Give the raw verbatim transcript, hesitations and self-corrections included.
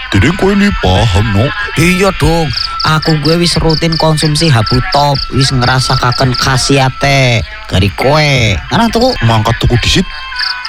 Jadi kowe li paham no. Iya dong, aku gue wis rutin konsumsi habu top, wis ngerasakaken khasiate dari kowe. Karena tuku Mangkat tuku disit.